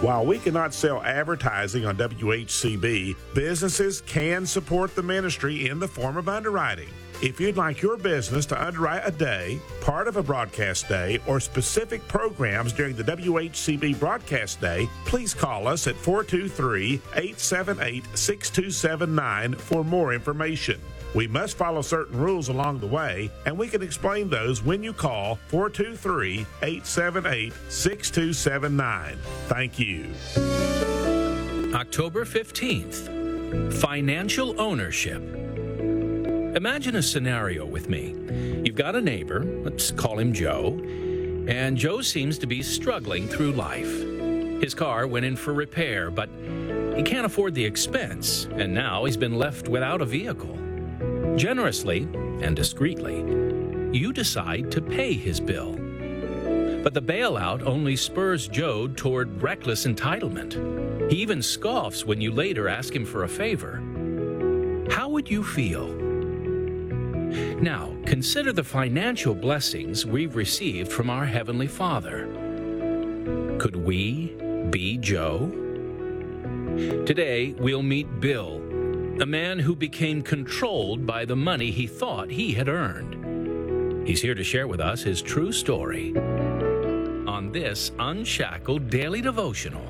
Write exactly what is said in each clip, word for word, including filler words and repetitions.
While we cannot sell advertising on W H C B, businesses can support the ministry in the form of underwriting. If you'd like your business to underwrite a day, part of a broadcast day, or specific programs during the W H C B broadcast day, please call us at four two three, eight seven eight, six two seven nine for more information. We must follow certain rules along the way, and we can explain those when you call four two three, eight seven eight, six two seven nine. Thank you. October fifteenth, financial ownership. Imagine a scenario with me. You've got a neighbor, let's call him Joe, and Joe seems to be struggling through life. His car went in for repair, but he can't afford the expense, and now he's been left without a vehicle. Generously and discreetly, you decide to pay his bill. But the bailout only spurs Joe toward reckless entitlement. He even scoffs when you later ask him for a favor. How would you feel? Now, consider the financial blessings we've received from our Heavenly Father. Could we be Joe? Today, we'll meet Bill, a man who became controlled by the money he thought he had earned. He's here to share with us his true story on this Unshackled Daily Devotional.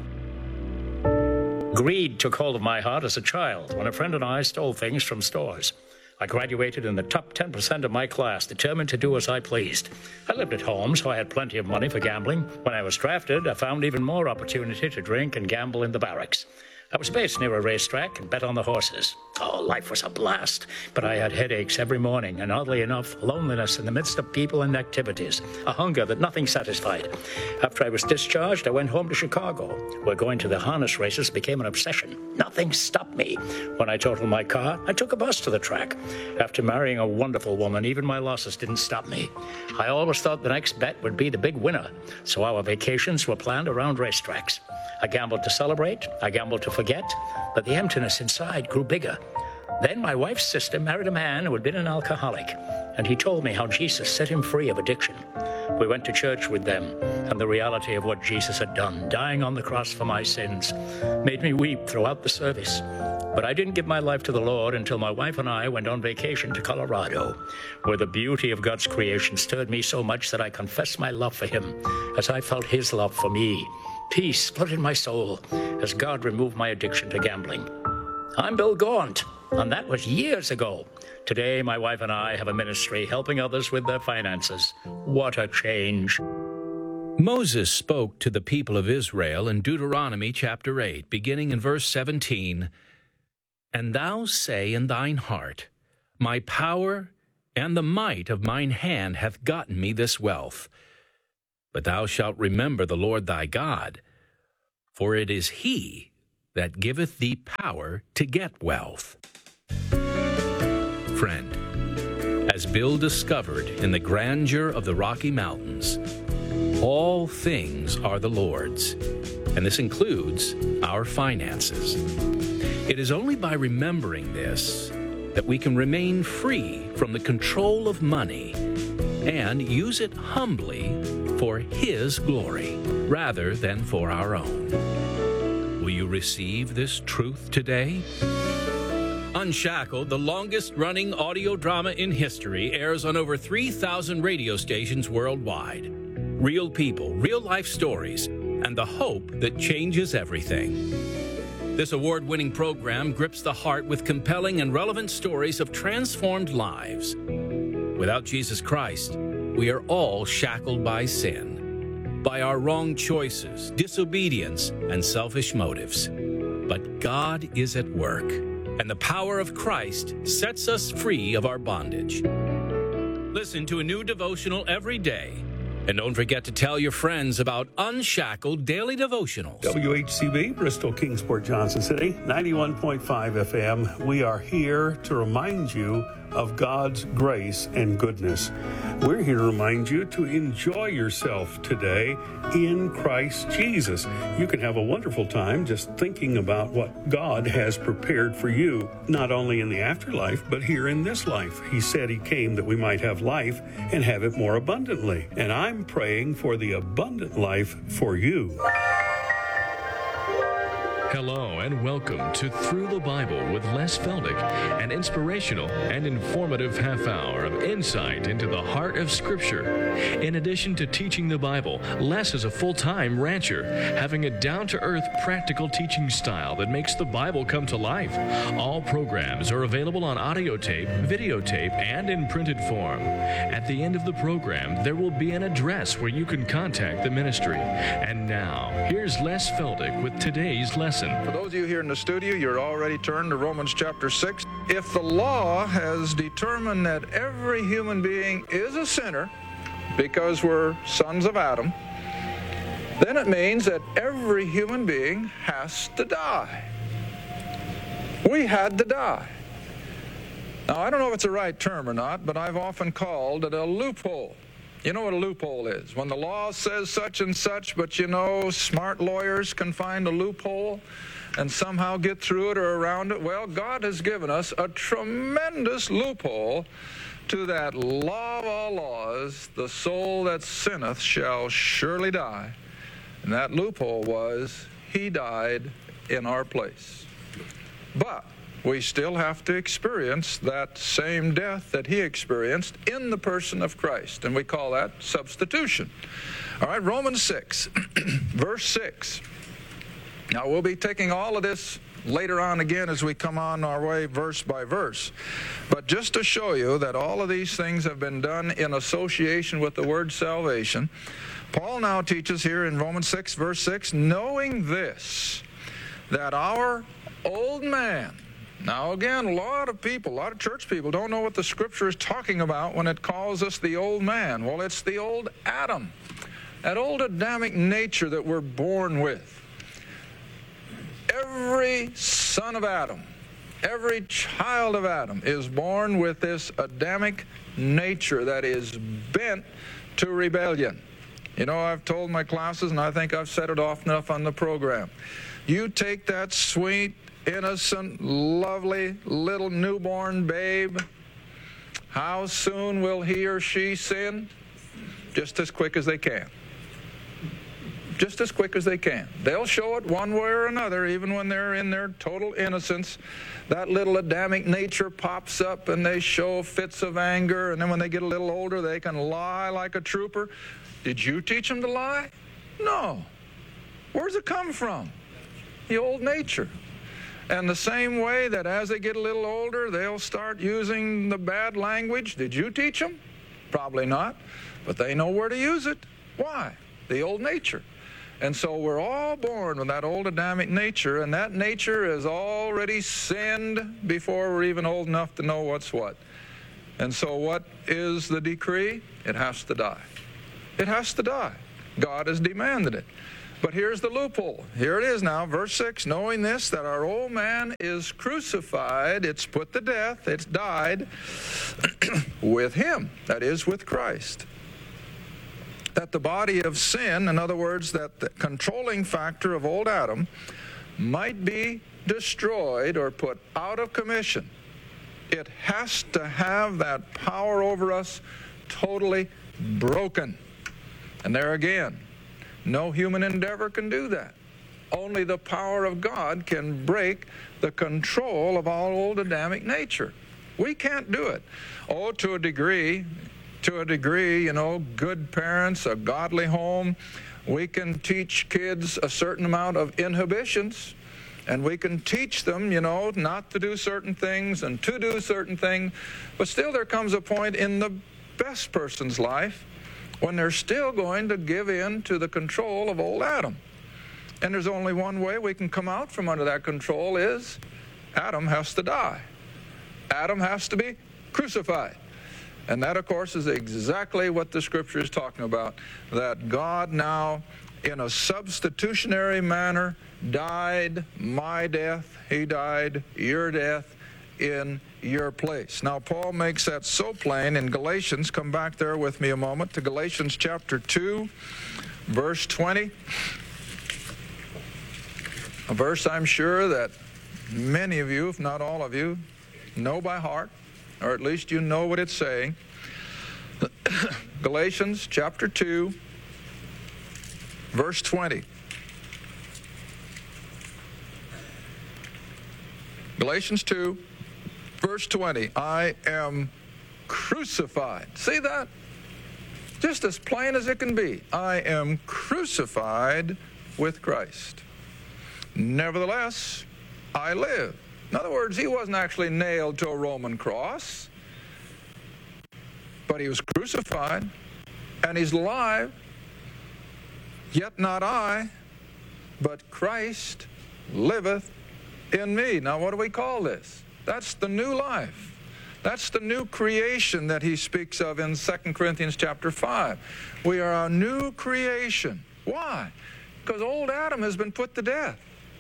Greed took hold of my heart as a child when a friend and I stole things from stores. I graduated in the top ten percent of my class, determined to do as I pleased. I lived at home, so I had plenty of money for gambling. When I was drafted, I found even more opportunity to drink and gamble in the barracks. I was based near a racetrack and bet on the horses. Oh, life was a blast, but I had headaches every morning and, oddly enough, loneliness in the midst of people and activities, a hunger that nothing satisfied. After I was discharged, I went home to Chicago, where going to the harness races became an obsession. Nothing stopped me. When I totaled my car, I took a bus to the track. After marrying a wonderful woman, even my losses didn't stop me. I always thought the next bet would be the big winner, so our vacations were planned around racetracks. I gambled to celebrate, I gambled to forget, but the emptiness inside grew bigger. Then my wife's sister married a man who had been an alcoholic, and he told me how Jesus set him free of addiction. We went to church with them, and the reality of what Jesus had done, dying on the cross for my sins, made me weep throughout the service. But I didn't give my life to the Lord until my wife and I went on vacation to Colorado, where the beauty of God's creation stirred me so much that I confessed my love for him as I felt his love for me. Peace flooded my soul as God removed my addiction to gambling. I'm Bill Gaunt, and that was years ago. Today, my wife and I have a ministry helping others with their finances. What a change. Moses spoke to the people of Israel in Deuteronomy chapter eight, beginning in verse seventeen, "And thou say in thine heart, My power and the might of mine hand hath gotten me this wealth. But thou shalt remember the Lord thy God, for it is he that giveth thee power to get wealth." Friend, as Bill discovered in the grandeur of the Rocky Mountains, all things are the Lord's, and this includes our finances. It is only by remembering this that we can remain free from the control of money and use it humbly for His glory rather than for our own. Will you receive this truth today? Unshackled, the longest-running audio drama in history, airs on over three thousand radio stations worldwide. Real people, real-life stories, and the hope that changes everything. This award-winning program grips the heart with compelling and relevant stories of transformed lives. Without Jesus Christ, we are all shackled by sin, by our wrong choices, disobedience, and selfish motives. But God is at work, and the power of Christ sets us free of our bondage. Listen to a new devotional every day. And don't forget to tell your friends about Unshackled Daily Devotionals. W H C B, Bristol, Kingsport, Johnson City, ninety-one point five F M. We are here to remind you of God's grace and goodness. We're here to remind you to enjoy yourself today in Christ Jesus. You can have a wonderful time just thinking about what God has prepared for you, not only in the afterlife, but here in this life. He said He came that we might have life and have it more abundantly. And I'm praying for the abundant life for you. Hello and welcome to Through the Bible with Les Feldick, an inspirational and informative half hour of insight into the heart of Scripture. In addition to teaching the Bible, Les is a full-time rancher, having a down-to-earth practical teaching style that makes the Bible come to life. All programs are available on audio tape, videotape, and in printed form. At the end of the program, there will be an address where you can contact the ministry. And now, here's Les Feldick with today's lesson. For those of you here in the studio, you're already turned to Romans chapter six. If the law has determined that every human being is a sinner because we're sons of Adam, then it means that every human being has to die. We had to die. Now, I don't know if it's the right term or not, but I've often called it a loophole. You know what a loophole is? When the law says such and such, but you know, smart lawyers can find a loophole and somehow get through it or around it. Well, God has given us a tremendous loophole to that law of all laws, the soul that sinneth shall surely die. And that loophole was, He died in our place. But we still have to experience that same death that He experienced in the person of Christ, and we call that substitution. All right, Romans six, verse six. Now, we'll be taking all of this later on again as we come on our way verse by verse. But just to show you that all of these things have been done in association with the word salvation, Paul now teaches here in Romans six, verse six, knowing this, that our old man. Now, again, a lot of people, a lot of church people don't know what the Scripture is talking about when it calls us the old man. Well, it's the old Adam, that old Adamic nature that we're born with. Every son of Adam, every child of Adam is born with this Adamic nature that is bent to rebellion. You know, I've told my classes, and I think I've said it often enough on the program, you take that sweet, innocent, lovely little newborn babe, how soon will he or she sin? Just as quick as they can. Just as quick as they can. They'll show it one way or another, even when they're in their total innocence. That little Adamic nature pops up and they show fits of anger, and then when they get a little older, they can lie like a trooper. Did you teach them to lie? No. Where's it come from? The old nature. And the same way that as they get a little older, they'll start using the bad language. Did you teach them? Probably not. But they know where to use it. Why? The old nature. And so we're all born with that old Adamic nature, and that nature is already sinned before we're even old enough to know what's what. And so what is the decree? It has to die. It has to die. God has demanded it. But here's the loophole. Here it is now, verse six, knowing this, that our old man is crucified, it's put to death, it's died, with Him, that is, with Christ. That the body of sin, in other words, that the controlling factor of old Adam, might be destroyed or put out of commission. It has to have that power over us totally broken. And there again, no human endeavor can do that. Only the power of God can break the control of our old Adamic nature. We can't do it. Oh, to a degree, to a degree, you know, good parents, a godly home, we can teach kids a certain amount of inhibitions, and we can teach them, you know, not to do certain things and to do certain things, but still there comes a point in the best person's life when they're still going to give in to the control of old Adam. And there's only one way we can come out from under that control is Adam has to die. Adam has to be crucified. And that, of course, is exactly what the Scripture is talking about, that God now, in a substitutionary manner, died my death, He died your death in your place. Now, Paul makes that so plain in Galatians. Come back there with me a moment to Galatians chapter two, verse twenty. A verse I'm sure that many of you, if not all of you, know by heart, or at least you know what it's saying. Galatians chapter two, verse twenty. Galatians two, verse twenty. I am crucified. See that? Just as plain as it can be. I am crucified with Christ. Nevertheless, I live. In other words, he wasn't actually nailed to a Roman cross, but he was crucified, and he's alive. Yet not I, but Christ liveth in me. Now, what do we call this? That's the new life. That's the new creation that he speaks of in Second Corinthians chapter five. We are a new creation. Why? Because old Adam has been put to death.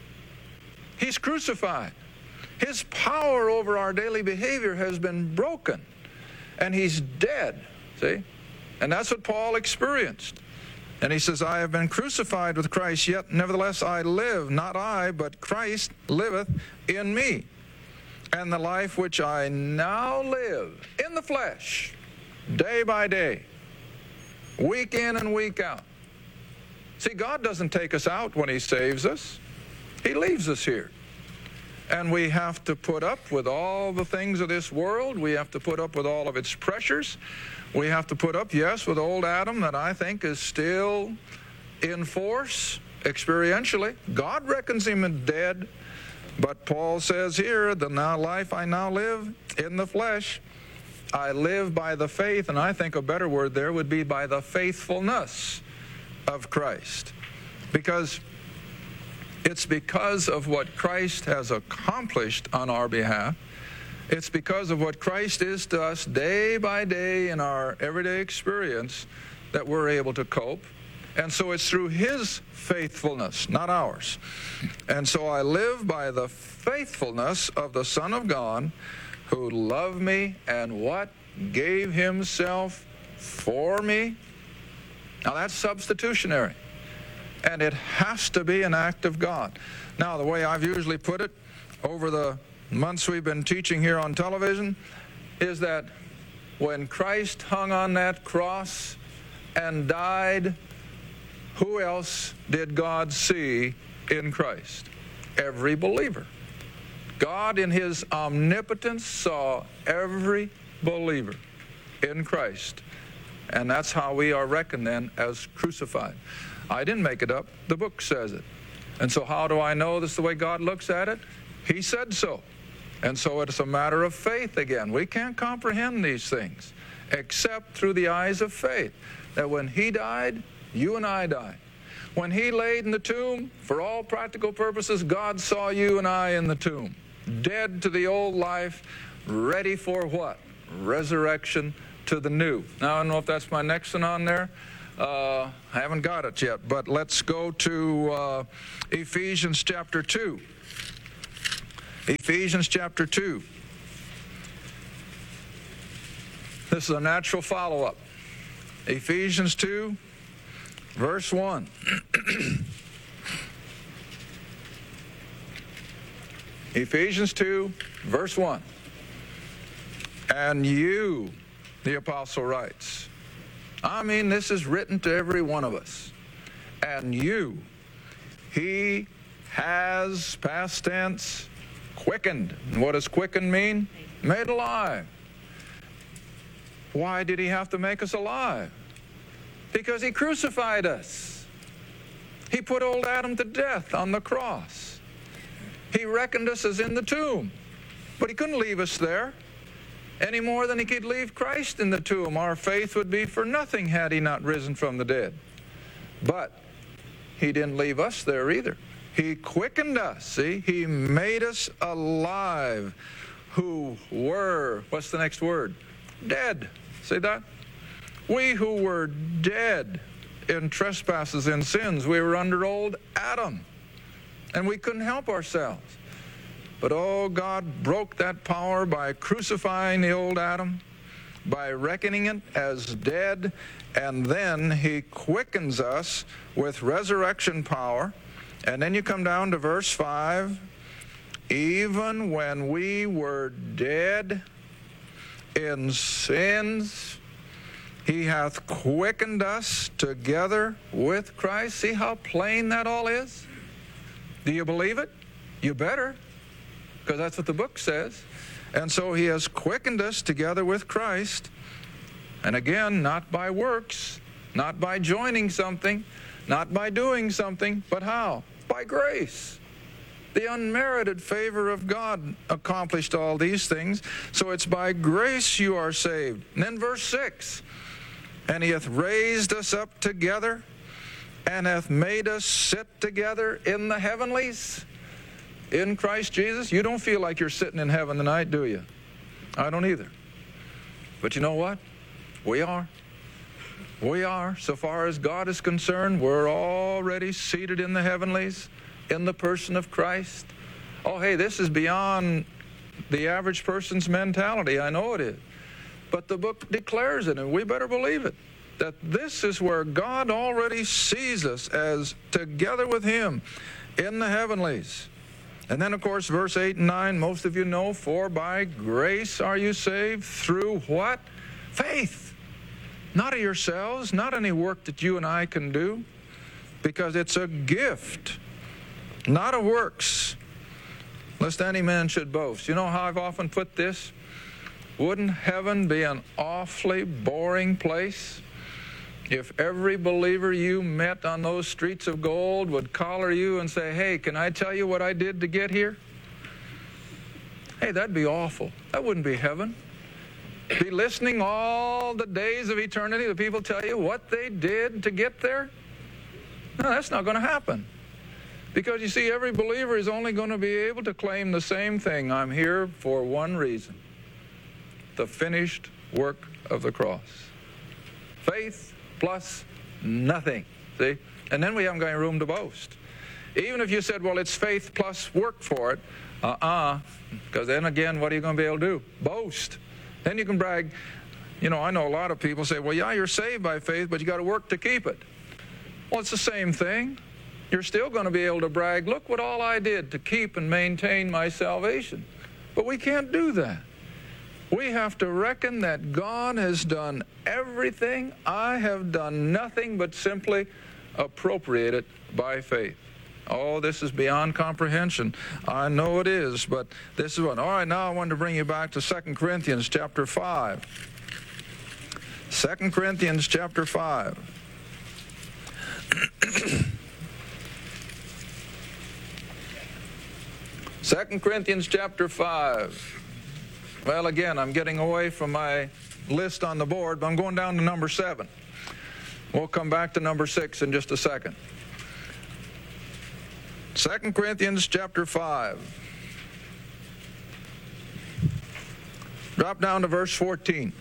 He's crucified. His power over our daily behavior has been broken, and he's dead. See? And that's what Paul experienced. And he says, I have been crucified with Christ, yet nevertheless I live, not I, but Christ liveth in me. And the life which I now live in the flesh, day by day, week in and week out. See, God doesn't take us out when he saves us. He leaves us here. And we have to put up with all the things of this world. We have to put up with all of its pressures. We have to put up, yes, with old Adam that I think is still in force experientially. God reckons him as dead. But Paul says here, the now life I now live in the flesh, I live by the faith, and I think a better word there would be by the faithfulness of Christ. Because it's because of what Christ has accomplished on our behalf. It's because of what Christ is to us day by day in our everyday experience that we're able to cope. And so it's through his faithfulness, not ours. And so I live by the faithfulness of the Son of God, who loved me and what? Gave himself for me. Now that's substitutionary. And it has to be an act of God. Now, the way I've usually put it over the months we've been teaching here on television is that when Christ hung on that cross and died, who else did God see in Christ? Every believer. God in his omnipotence saw every believer in Christ. And that's how we are reckoned then as crucified. I didn't make it up. The book says it. And so how do I know this is the way God looks at it? He said so. And so it's a matter of faith again. We can't comprehend these things except through the eyes of faith. That when he died, you and I died. When he laid in the tomb, for all practical purposes, God saw you and I in the tomb. Dead to the old life, ready for what? Resurrection to the new. Now, I don't know if that's my next one on there. Uh, I haven't got it yet, but let's go to uh, Ephesians chapter two. Ephesians chapter two. This is a natural follow-up. Ephesians two, verse one. Ephesians two, verse one. And you, the apostle writes, I mean, this is written to every one of us. And you, he has, past tense, quickened. And what does quickened mean? Made alive. Why did he have to make us alive? Because he crucified us. He put old Adam to death on the cross. He reckoned us as in the tomb. But he couldn't leave us there any more than he could leave Christ in the tomb. Our faith would be for nothing had he not risen from the dead. But he didn't leave us there either. He quickened us, see? He made us alive who were, what's the next word? Dead. See that? We who were dead in trespasses and sins, we were under old Adam, and we couldn't help ourselves. But oh, God broke that power by crucifying the old Adam, by reckoning it as dead, and then he quickens us with resurrection power. And then you come down to verse five. Even when we were dead in sins, he hath quickened us together with Christ. See how plain that all is? Do you believe it? You better. because that's what the book says. And so he has quickened us together with Christ. And again, not by works, not by joining something, not by doing something, but how? By grace. The unmerited favor of God accomplished all these things. So it's by grace you are saved. And then verse six, and he hath raised us up together and hath made us sit together in the heavenlies in Christ Jesus. You don't feel like you're sitting in heaven tonight, do you? I don't either. But you know what? We are. We are. So far as God is concerned, we're already seated in the heavenlies in the person of Christ. Oh, hey, this is beyond the average person's mentality. I know it is. But the book declares it, and we better believe it, that this is where God already sees us as together with him in the heavenlies. And then, of course, verse eight and nine, most of you know, for by grace are you saved through what? Faith. Not of yourselves, not any work that you and I can do, because it's a gift, not of works, lest any man should boast. You know how I've often put this? Wouldn't heaven be an awfully boring place if every believer you met on those streets of gold would collar you and say, hey, can I tell you what I did to get here? Hey, that'd be awful. That wouldn't be heaven. Be listening all the days of eternity to people tell you what they did to get there? No, that's not going to happen. Because you see, every believer is only going to be able to claim the same thing. I'm here for one reason. The finished work of the cross. Faith plus nothing. See? And then we haven't got any room to boast. Even if you said, well, it's faith plus work for it, uh-uh. Because then again, what are you going to be able to do? Boast. Then you can brag. You know, I know a lot of people say, well, yeah, you're saved by faith, but you got to work to keep it. Well, it's the same thing. You're still going to be able to brag, look what all I did to keep and maintain my salvation. But we can't do that. We have to reckon that God has done everything. I have done nothing but simply appropriate it by faith. Oh, this is beyond comprehension. I know it is, but this is what. All right, now I want to bring you back to Second Corinthians chapter five. Second Corinthians chapter five. Second Corinthians chapter five. Well, again, I'm getting away from my list on the board, but I'm going down to number seven. We'll come back to number six in just a second. Second Corinthians chapter five. Drop down to verse fourteen.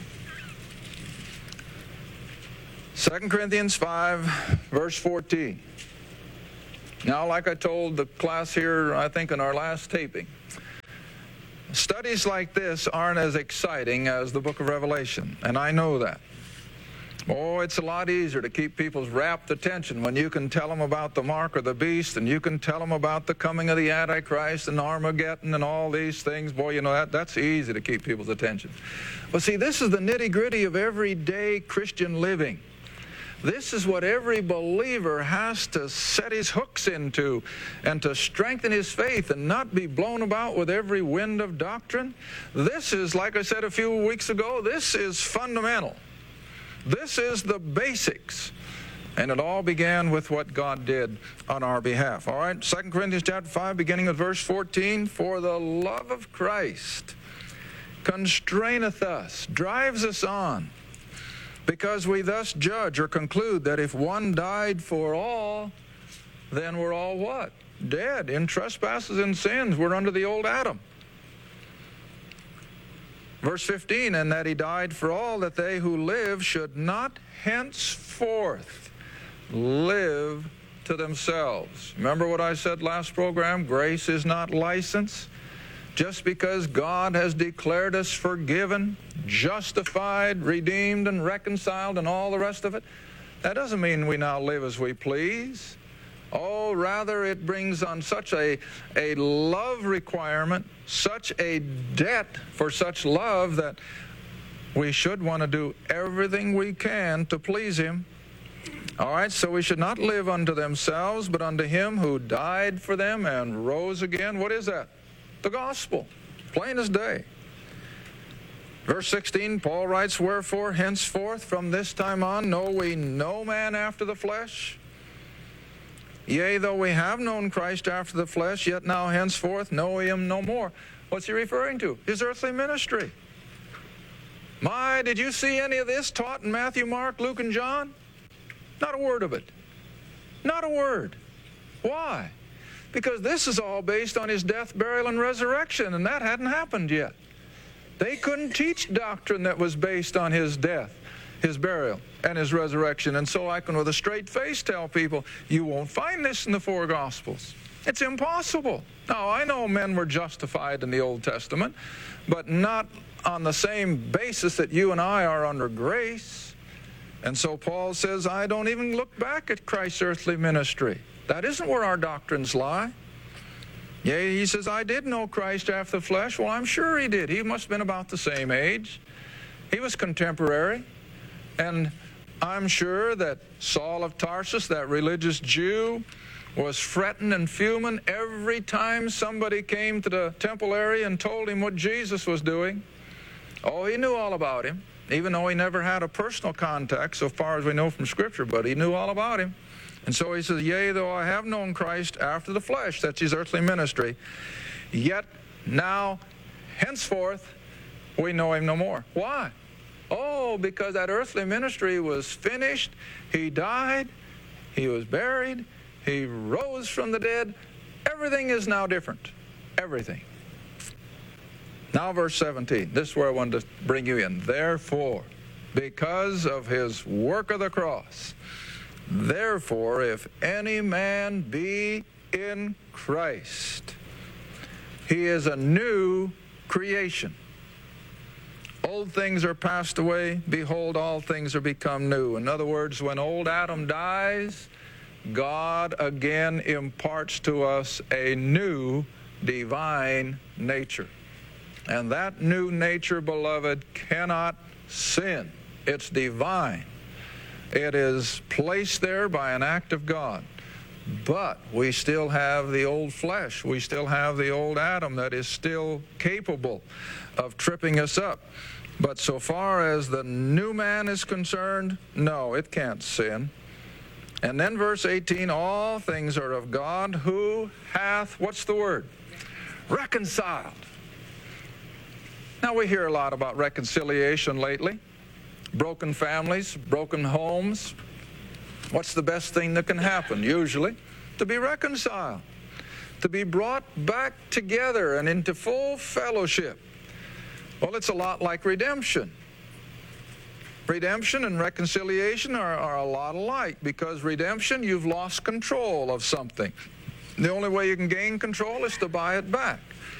Second Corinthians five, verse fourteen. Now, like I told the class here, I think in our last taping, studies like this aren't as exciting as the book of Revelation, and I know that. Oh, it's a lot easier to keep people's rapt attention when you can tell them about the mark of the beast, and you can tell them about the coming of the Antichrist and Armageddon and all these things. Boy, you know, that, that's easy to keep people's attention. But see, this is the nitty-gritty of everyday Christian living. This is what every believer has to set his hooks into and to strengthen his faith and not be blown about with every wind of doctrine. This is, like I said a few weeks ago, this is fundamental. This is the basics. And it all began with what God did on our behalf. All right, Second Corinthians chapter five, beginning with verse fourteen. For the love of Christ constraineth us, drives us on, because we thus judge or conclude that if one died for all, then we're all what? Dead in trespasses and sins. We're under the old Adam. Verse fifteen, and that he died for all, that they who live should not henceforth live to themselves. Remember what I said last program? Grace is not license. Just because God has declared us forgiven, justified, redeemed, and reconciled, and all the rest of it, that doesn't mean we now live as we please. Oh, rather it brings on such a, a love requirement, such a debt for such love, that we should want to do everything we can to please Him. All right, so we should not live unto themselves, but unto Him who died for them and rose again. What is that? The gospel, plain as day. Verse sixteen, Paul writes, wherefore henceforth from this time on know we no man after the flesh. Yea, though we have known Christ after the flesh, yet now henceforth know we him no more. What's he referring to? His earthly ministry. My, did you see any of this taught in Matthew, Mark, Luke, and John? Not a word of it. Not a word. Why? Because this is all based on his death, burial, and resurrection, and that hadn't happened yet. They couldn't teach doctrine that was based on his death, his burial, and his resurrection. And so I can with a straight face tell people, you won't find this in the four Gospels. It's impossible. Now, I know men were justified in the Old Testament, but not on the same basis that you and I are under grace. And so Paul says, I don't even look back at Christ's earthly ministry. That isn't where our doctrines lie. Yea, he says, I did know Christ after the flesh. Well, I'm sure he did. He must have been about the same age. He was contemporary. And I'm sure that Saul of Tarsus, that religious Jew, was fretting and fuming every time somebody came to the temple area and told him what Jesus was doing. Oh, he knew all about him, even though he never had a personal contact, so far as we know from Scripture, but he knew all about him. And so he says, yea, though I have known Christ after the flesh, that's his earthly ministry, yet now, henceforth, we know him no more. Why? Oh, because that earthly ministry was finished. He died. He was buried. He rose from the dead. Everything is now different. Everything. Now verse seventeen. This is where I wanted to bring you in. Therefore, because of his work of the cross, therefore, if any man be in Christ, he is a new creation. Old things are passed away. Behold, all things are become new. In other words, when old Adam dies, God again imparts to us a new divine nature. And that new nature, beloved, cannot sin. It's divine. It is placed there by an act of God. But we still have the old flesh. We still have the old Adam that is still capable of tripping us up. But so far as the new man is concerned, no, it can't sin. And then verse eighteen, all things are of God who hath, what's the word? Reconciled. Now we hear a lot about reconciliation lately. Broken families, broken homes. What's the best thing that can happen? Usually, to be reconciled. To be brought back together and into full fellowship. Well, it's a lot like redemption. Redemption and reconciliation are, are a lot alike, because redemption, you've lost control of something. The only way you can gain control is to buy it back.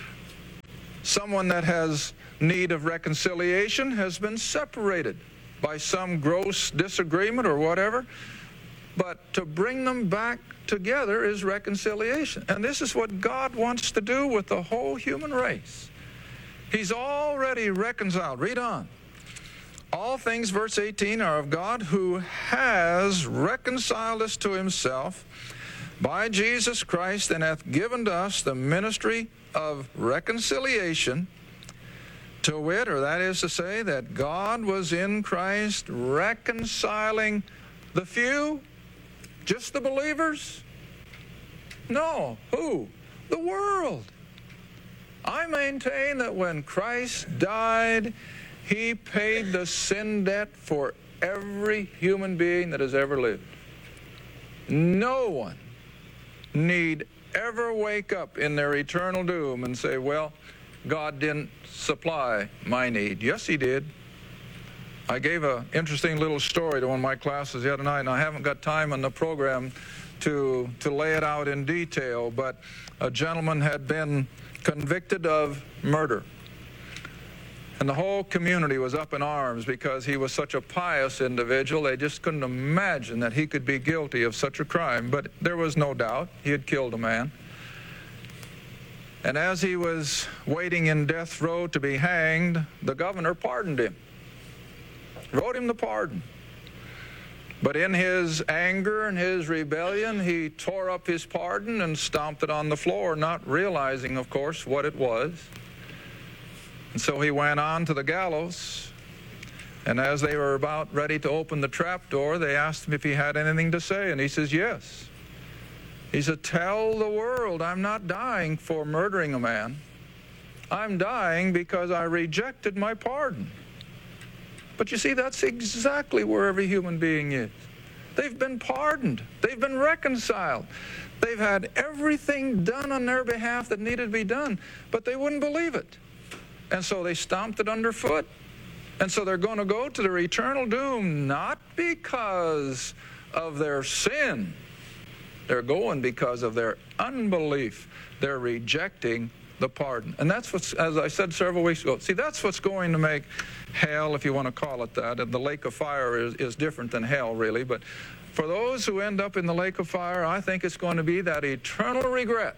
Someone that has need of reconciliation has been separated by some gross disagreement or whatever, but to bring them back together is reconciliation. And this is what God wants to do with the whole human race. He's already reconciled. Read on. All things, verse eighteen, are of God, who has reconciled us to himself by Jesus Christ, and hath given to us the ministry of reconciliation, to wit, or that is to say, that God was in Christ reconciling the few, just the believers? No. Who? The world. I maintain that when Christ died, he paid the sin debt for every human being that has ever lived. No one need ever wake up in their eternal doom and say, well, God didn't supply my need. Yes, he did. I gave an interesting little story to one of my classes the other night, and I haven't got time on the program to, to lay it out in detail, but a gentleman had been convicted of murder. And the whole community was up in arms because he was such a pious individual. They just couldn't imagine that he could be guilty of such a crime. But there was no doubt he had killed a man. And as he was waiting in death row to be hanged, the governor pardoned him. Wrote him the pardon. But in his anger and his rebellion, he tore up his pardon and stomped it on the floor, not realizing, of course, what it was. And so he went on to the gallows, and as they were about ready to open the trap door, they asked him if he had anything to say, and he says, yes. He said, tell the world I'm not dying for murdering a man. I'm dying because I rejected my pardon. But you see, that's exactly where every human being is. They've been pardoned. They've been reconciled. They've had everything done on their behalf that needed to be done, but they wouldn't believe it. And so they stomped it underfoot. And so they're going to go to their eternal doom, not because of their sin. They're going because of their unbelief. They're rejecting the pardon. And that's what's, as I said several weeks ago, see, that's what's going to make hell, if you want to call it that, and the lake of fire is, is different than hell, really. But for those who end up in the lake of fire, I think it's going to be that eternal regret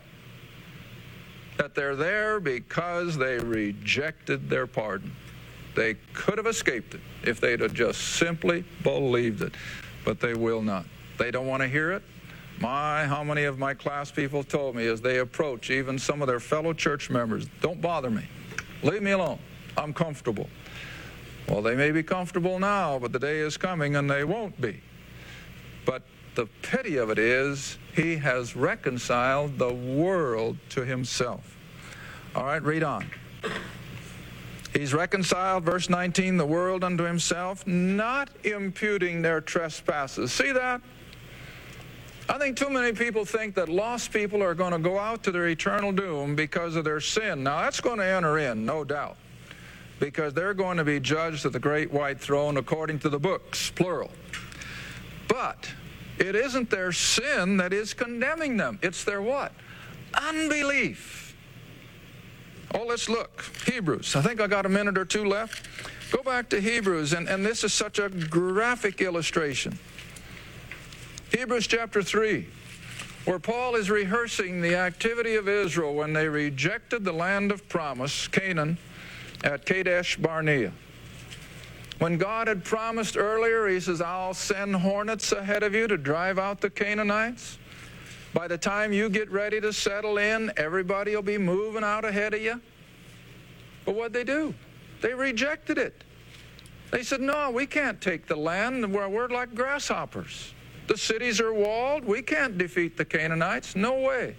that they're there because they rejected their pardon. They could have escaped it if they'd have just simply believed it, but they will not. They don't want to hear it. My, how many of my class people told me as they approach even some of their fellow church members, don't bother me. Leave me alone. I'm comfortable. Well, they may be comfortable now, but the day is coming and they won't be. But the pity of it is he has reconciled the world to himself. All right, read on. He's reconciled, verse nineteen, the world unto himself, not imputing their trespasses. See that? I think too many people think that lost people are going to go out to their eternal doom because of their sin. Now, that's going to enter in, no doubt, because they're going to be judged at the great white throne according to the books, plural. But it isn't their sin that is condemning them. It's their what? Unbelief. Oh, let's look. Hebrews. I think I got a minute or two left. Go back to Hebrews, and, and this is such a graphic illustration. Hebrews chapter three, where Paul is rehearsing the activity of Israel when they rejected the land of promise, Canaan, at Kadesh Barnea. When God had promised earlier, he says, I'll send hornets ahead of you to drive out the Canaanites. By the time you get ready to settle in, everybody will be moving out ahead of you. But what'd they do? They rejected it. They said, no, we can't take the land. We're, we're like grasshoppers. The cities are walled. We can't defeat the Canaanites. No way.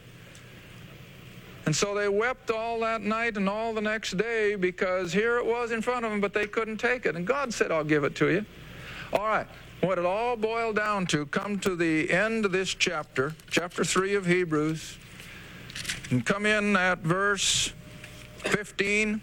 And so they wept all that night and all the next day because here it was in front of them, but they couldn't take it. And God said, I'll give it to you. All right. What it all boiled down to, come to the end of this chapter, chapter three of Hebrews, and come in at verse fifteen.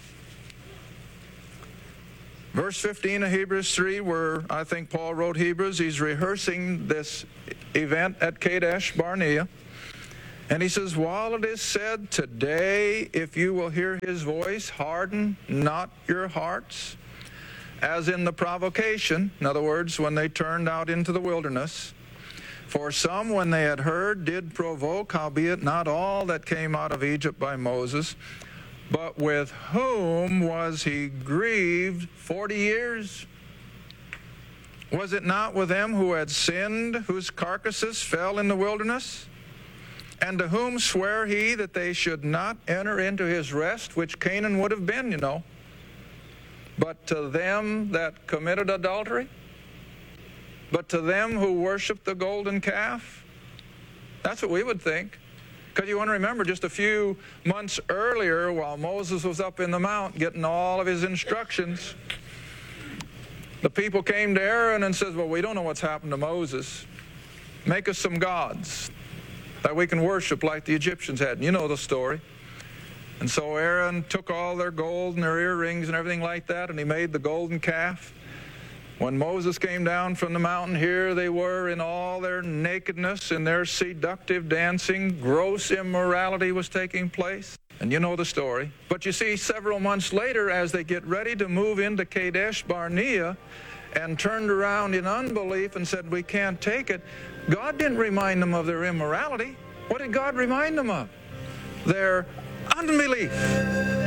Verse fifteen of Hebrews three, where I think Paul wrote Hebrews, he's rehearsing this event at Kadesh Barnea. And he says, while it is said, today, if you will hear his voice, harden not your hearts, as in the provocation, in other words, when they turned out into the wilderness. For some, when they had heard, did provoke, howbeit not all that came out of Egypt by Moses. But with whom was he grieved forty years? Was it not with them who had sinned, whose carcasses fell in the wilderness? And to whom sware he that they should not enter into his rest, which Canaan would have been, you know? But to them that committed adultery? But to them who worshiped the golden calf? That's what we would think. Because you want to remember, just a few months earlier, while Moses was up in the mount getting all of his instructions, the people came to Aaron and says, well, we don't know what's happened to Moses. Make us some gods that we can worship like the Egyptians had. And you know the story. And so Aaron took all their gold and their earrings and everything like that, and he made the golden calf. When Moses came down from the mountain, here they were in all their nakedness, in their seductive dancing. Gross immorality was taking place. And you know the story. But you see, several months later, as they get ready to move into Kadesh Barnea and turned around in unbelief and said, we can't take it, God didn't remind them of their immorality. What did God remind them of? Their unbelief.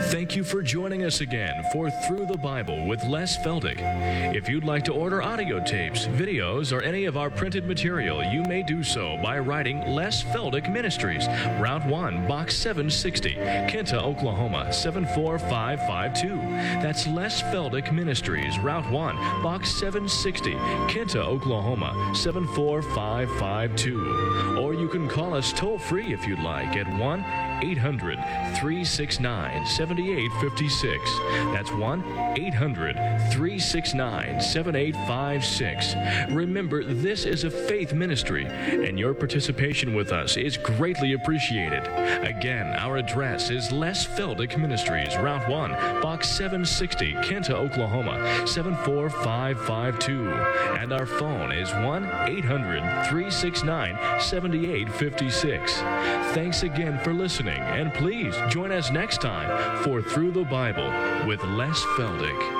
Thank you for joining us again for Through the Bible with Les Feldick. If you'd like to order audio tapes, videos, or any of our printed material, you may do so by writing Les Feldick Ministries, Route one, Box seven sixty, Kenta, Oklahoma, seven four five five two. That's Les Feldick Ministries, Route one, Box seven sixty, Kenta, Oklahoma, seven four five five two. Or you can call us toll-free if you'd like at one eight hundred three six nine seven eight five six. That's one eight hundred three six nine seven eight five six. Remember, this is a faith ministry, and your participation with us is greatly appreciated. Again, our address is Les Feldick Ministries, Route one, Box seven sixty, Kenta, Oklahoma, seven four five five two. And our phone is one eight hundred three six nine seven eight five six. Thanks again for listening, and please join us next time for Through the Bible with Les Feldick.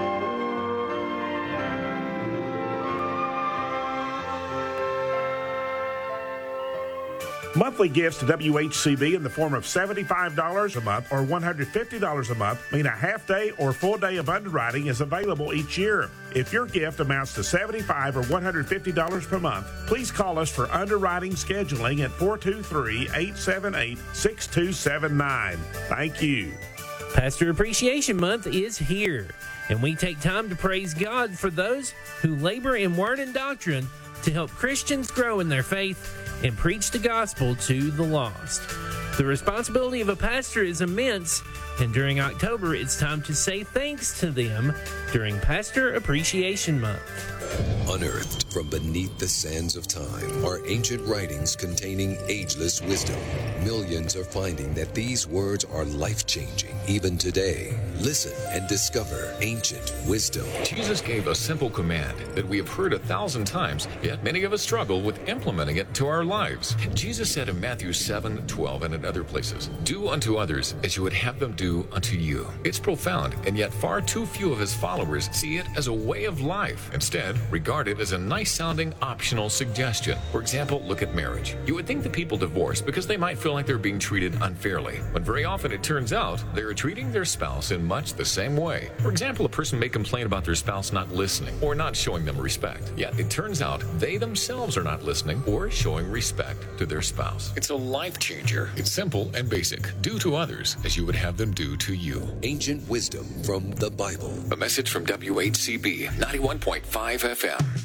Monthly gifts to W H C B in the form of seventy-five dollars a month or one hundred fifty dollars a month mean a half day or full day of underwriting is available each year. If your gift amounts to seventy-five dollars or one hundred fifty dollars per month, please call us for underwriting scheduling at four two three, eight seven eight, six two seven nine. Thank you. Pastor Appreciation Month is here, and we take time to praise God for those who labor in word and doctrine to help Christians grow in their faith and preach the gospel to the lost. The responsibility of a pastor is immense, and during October, it's time to say thanks to them during Pastor Appreciation Month. Unearthed from beneath the sands of time are ancient writings containing ageless wisdom. Millions are finding that these words are life-changing even today. Listen and discover ancient wisdom. Jesus gave a simple command that we have heard a thousand times, yet many of us struggle with implementing it to our lives. Jesus said in Matthew seven twelve and in other places, "Do unto others as you would have them do unto you." It's profound, and yet far too few of his followers see it as a way of life. Instead, regard it as a nice-sounding optional suggestion. For example, look at marriage. You would think that people divorce because they might feel like they're being treated unfairly, but very often it turns out they are treating their spouse in much the same way. For example, a person may complain about their spouse not listening or not showing them respect. Yet it turns out they themselves are not listening or showing respect to their spouse. It's a life changer. It's simple and basic. Do to others as you would have them do to you. Ancient wisdom from the Bible. A message from W H C B ninety-one point five F M.